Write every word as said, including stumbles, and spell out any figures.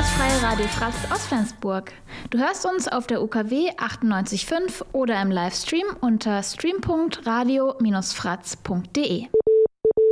das Freie Radio Fratz aus Flensburg. Du hörst uns auf der U K W achtundneunzig Komma fünf oder im Livestream unter stream punkt radio Bindestrich fratz punkt de.